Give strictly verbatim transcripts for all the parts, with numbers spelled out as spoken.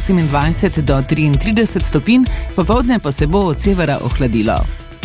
osemindvajset do triintrideset stopinj, popoldne pa se bo od severa ohladilo.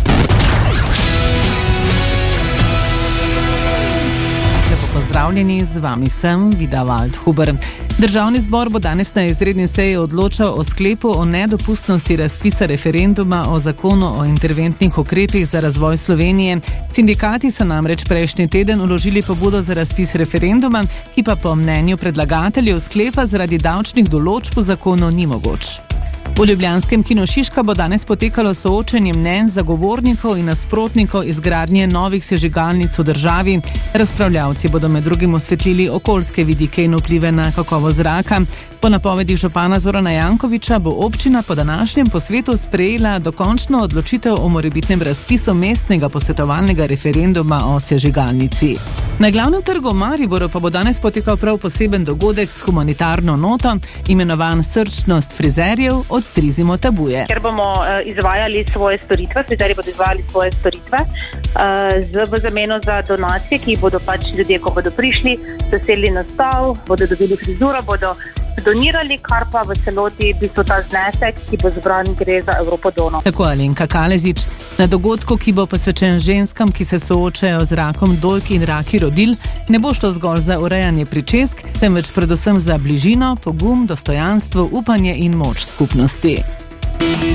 Lepo pozdravljeni, z vami sem Vida Waldhuber. Državni zbor bo danes na izredni seji odločal o sklepu o nedopustnosti razpisa referenduma o zakonu o interventnih ukrepih za razvoj Slovenije. Sindikati so namreč prejšnji teden vložili pobudo za razpis referenduma, ki pa po mnenju predlagateljev sklepa zaradi davčnih določb v zakonu ni mogoč. V ljubljanskem kinu Šiška bo danes potekalo soočenje mnenj zagovornikov in nasprotnikov izgradnje novih sežigalnic v državi. Razpravljavci bodo med drugim osvetlili okoljske vidike in vplive na kakovost zraka. Po napovedih župana Zorana Jankovića bo občina po današnjem posvetu sprejela dokončno odločitev o morebitnem razpisu mestnega posvetovalnega referenduma o sežigalnici. Na glavnem trgu v Mariboru pa bo danes potekal prav poseben dogodek s humanitarno noto, imenovan Srčnost frizerjev, odstrizimo tabuje. Ker bomo uh, izvajali svoje storitve, frizerji bodo izvajali svoje storitve uh, v zameno za donacije, ki bodo pač ljudje, ko bodo prišli, zasedli nastav, bodo dobili frizuro, bodo donirali, kar pa v celoti v bistvu ta znesek, ki bo zbran, gre za Evropodono. Tako Alenka Kalezič. Na dogodku, ki bo posvečen ženskam, ki se soočajo z rakom dojk in raki rodil, ne bo šlo zgolj za urejanje pričesk, temveč predvsem za bližino, pogum, dostojanstvo, upanje in moč skupnosti.